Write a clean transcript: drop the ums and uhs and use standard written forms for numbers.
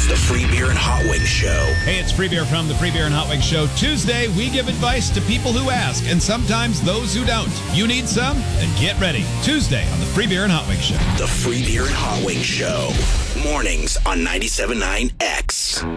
the Free Beer and Hot Wings Show. Hey, it's Free Beer from the Free Beer and Hot Wings Show. Tuesday, we give advice to people who ask, and sometimes those who don't. You need some? Then get ready. Tuesday on the Free Beer and Hot Wings Show. The Free Beer and Hot Wings Show. Mornings on 97.9 X.